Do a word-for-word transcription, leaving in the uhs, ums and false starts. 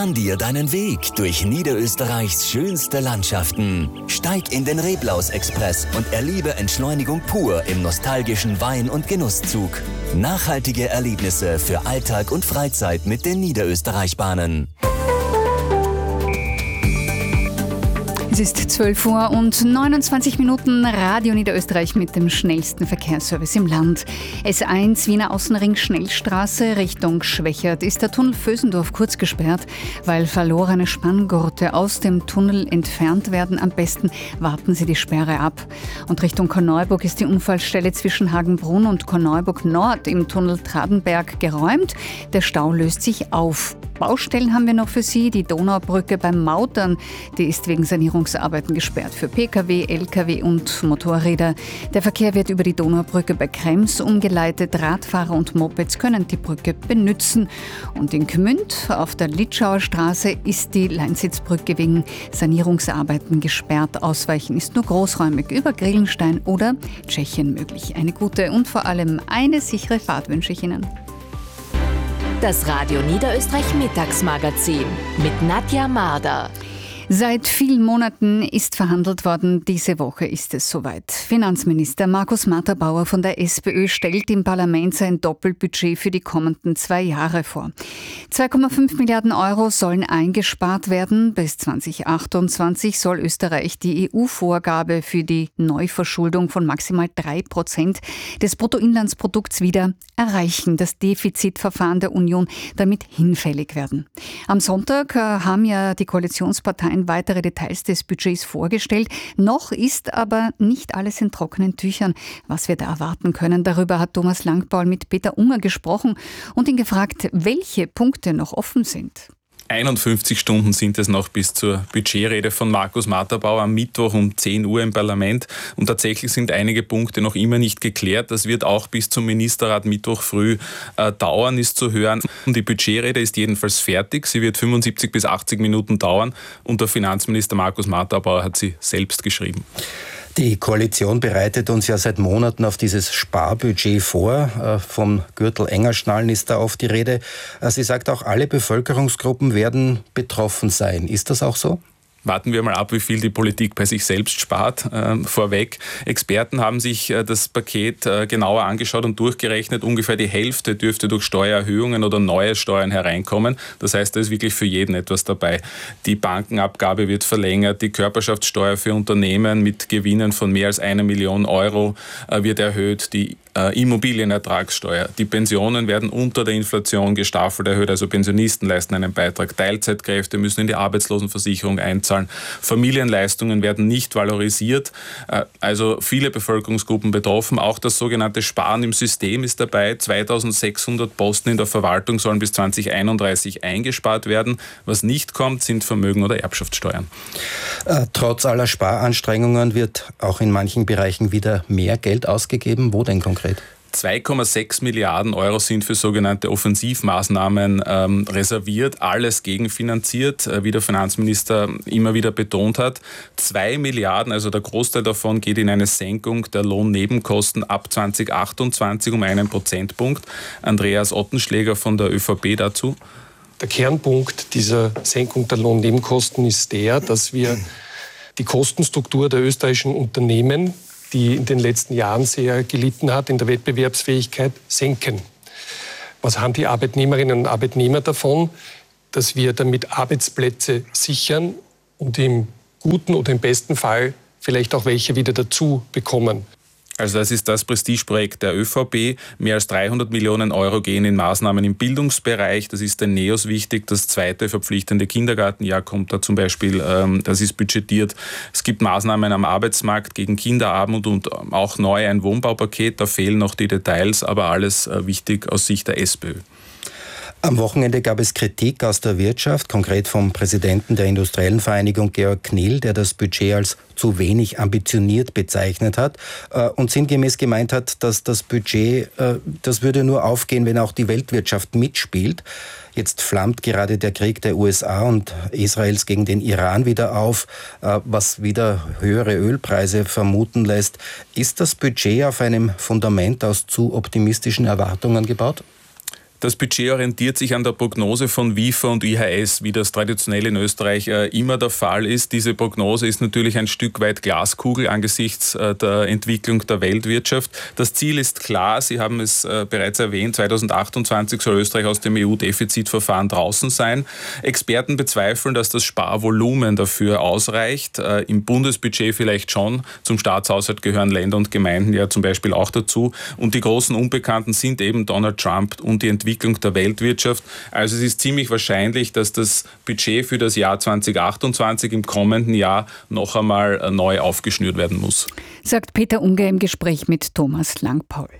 Bahn dir deinen Weg durch Niederösterreichs schönste Landschaften. Steig in den Reblaus-Express und erlebe Entschleunigung pur im nostalgischen Wein- und Genusszug. Nachhaltige Erlebnisse für Alltag und Freizeit mit den Niederösterreich-Bahnen. Es ist zwölf Uhr und neunundzwanzig Minuten, Radio Niederösterreich mit dem schnellsten Verkehrsservice im Land. S eins Wiener Außenring Schnellstraße Richtung Schwächert ist der Tunnel Vösendorf kurz gesperrt, weil verlorene Spanngurte aus dem Tunnel entfernt werden. Am besten warten Sie die Sperre ab. Und Richtung Korneuburg ist die Unfallstelle zwischen Hagenbrunn und Korneuburg Nord im Tunnel Tradenberg geräumt. Der Stau löst sich auf. Baustellen haben wir noch für Sie. Die Donaubrücke beim Mautern, die ist wegen Sanierungsarbeiten gesperrt für Pkw, Lkw und Motorräder. Der Verkehr wird über die Donaubrücke bei Krems umgeleitet. Radfahrer und Mopeds können die Brücke benützen. Und in Gmünd auf der Litschauer Straße ist die Leinsitzbrücke wegen Sanierungsarbeiten gesperrt. Ausweichen ist nur großräumig über Grillenstein oder Tschechien möglich. Eine gute und vor allem eine sichere Fahrt wünsche ich Ihnen. Das Radio Niederösterreich Mittagsmagazin mit Nadja Marder. Seit vielen Monaten ist verhandelt worden. Diese Woche ist es soweit. Finanzminister Markus Matterbauer von der SPÖ stellt im Parlament sein Doppelbudget für die kommenden zwei Jahre vor. zwei Komma fünf Milliarden Euro sollen eingespart werden. Bis zwanzig achtundzwanzig soll Österreich die E U-Vorgabe für die Neuverschuldung von maximal drei Prozent des Bruttoinlandsprodukts wieder erreichen. Das Defizitverfahren der Union damit hinfällig werden. Am Sonntag äh, haben ja die Koalitionsparteien weitere Details des Budgets vorgestellt. Noch ist aber nicht alles in trockenen Tüchern, was wir da erwarten können. Darüber hat Thomas Langpaul mit Peter Unger gesprochen und ihn gefragt, welche Punkte noch offen sind. einundfünfzig Stunden sind es noch bis zur Budgetrede von Markus Matterbauer am Mittwoch um zehn Uhr im Parlament. Und tatsächlich sind einige Punkte noch immer nicht geklärt. Das wird auch bis zum Ministerrat Mittwoch früh äh, dauern, ist zu hören. Die Budgetrede ist jedenfalls fertig. Sie wird fünfundsiebzig bis achtzig Minuten dauern. Und der Finanzminister Markus Matterbauer hat sie selbst geschrieben. Die Koalition bereitet uns ja seit Monaten auf dieses Sparbudget vor. Vom Gürtel enger schnallen ist da oft die Rede. Sie sagt auch, alle Bevölkerungsgruppen werden betroffen sein. Ist das auch so? Warten wir mal ab, wie viel die Politik bei sich selbst spart. Äh, vorweg, Experten haben sich äh, das Paket äh, genauer angeschaut und durchgerechnet. Ungefähr die Hälfte dürfte durch Steuererhöhungen oder neue Steuern hereinkommen. Das heißt, da ist wirklich für jeden etwas dabei. Die Bankenabgabe wird verlängert, die Körperschaftssteuer für Unternehmen mit Gewinnen von mehr als einer Million Euro äh, wird erhöht, die äh, Immobilienertragssteuer. Die Pensionen werden unter der Inflation gestaffelt erhöht, also Pensionisten leisten einen Beitrag. Teilzeitkräfte müssen in die Arbeitslosenversicherung einzahlen. Familienleistungen werden nicht valorisiert, also viele Bevölkerungsgruppen betroffen. Auch das sogenannte Sparen im System ist dabei. zweitausendsechshundert Posten in der Verwaltung sollen bis zwanzig einunddreißig eingespart werden. Was nicht kommt, sind Vermögen- oder Erbschaftssteuern. Äh, trotz aller Sparanstrengungen wird auch in manchen Bereichen wieder mehr Geld ausgegeben. Wo denn konkret? zwei Komma sechs Milliarden Euro sind für sogenannte Offensivmaßnahmen ähm, reserviert, alles gegenfinanziert, äh, wie der Finanzminister immer wieder betont hat. Zwei Milliarden, also der Großteil davon, geht in eine Senkung der Lohnnebenkosten ab zwanzig achtundzwanzig um einen Prozentpunkt. Andreas Ottenschläger von der ÖVP dazu. Der Kernpunkt dieser Senkung der Lohnnebenkosten ist der, dass wir die Kostenstruktur der österreichischen Unternehmen, die in den letzten Jahren sehr gelitten hat in der Wettbewerbsfähigkeit, senken. Was haben die Arbeitnehmerinnen und Arbeitnehmer davon? Dass wir damit Arbeitsplätze sichern und im guten oder im besten Fall vielleicht auch welche wieder dazu bekommen. Also das ist das Prestigeprojekt der ÖVP. Mehr als dreihundert Millionen Euro gehen in Maßnahmen im Bildungsbereich. Das ist den Neos wichtig. Das zweite verpflichtende Kindergartenjahr kommt da zum Beispiel. Ähm, das ist budgetiert. Es gibt Maßnahmen am Arbeitsmarkt gegen Kinderarmut und auch neu ein Wohnbaupaket. Da fehlen noch die Details, aber alles äh, wichtig aus Sicht der SPÖ. Am Wochenende gab es Kritik aus der Wirtschaft, konkret vom Präsidenten der Industriellen Vereinigung Georg Knill, der das Budget als zu wenig ambitioniert bezeichnet hat und sinngemäß gemeint hat, dass das Budget, das würde nur aufgehen, wenn auch die Weltwirtschaft mitspielt. Jetzt flammt gerade der Krieg der U S A und Israels gegen den Iran wieder auf, was wieder höhere Ölpreise vermuten lässt. Ist das Budget auf einem Fundament aus zu optimistischen Erwartungen gebaut? Das Budget orientiert sich an der Prognose von W I F A und I H S, wie das traditionell in Österreich äh, immer der Fall ist. Diese Prognose ist natürlich ein Stück weit Glaskugel angesichts äh, der Entwicklung der Weltwirtschaft. Das Ziel ist klar, Sie haben es äh, bereits erwähnt, zweitausendachtundzwanzig soll Österreich aus dem E U-Defizitverfahren draußen sein. Experten bezweifeln, dass das Sparvolumen dafür ausreicht. Äh, Im Bundesbudget vielleicht schon, zum Staatshaushalt gehören Länder und Gemeinden ja zum Beispiel auch dazu. Und die großen Unbekannten sind eben Donald Trump und die Entwicklung der Weltwirtschaft. Also es ist ziemlich wahrscheinlich, dass das Budget für das Jahr zweitausendachtundzwanzig im kommenden Jahr noch einmal neu aufgeschnürt werden muss. Sagt Peter Unger im Gespräch mit Thomas Langpaul.